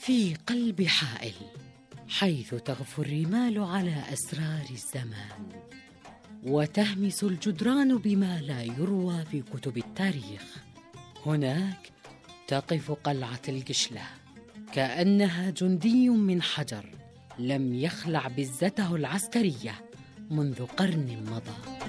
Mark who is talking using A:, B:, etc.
A: في قلب حائل، حيث تغفو الرمال على أسرار الزمان، وتهمس الجدران بما لا يروى في كتب التاريخ. هناك تقف قلعة القشلة، كأنها جندي من حجر لم يخلع بزته العسكرية منذ قرن مضى.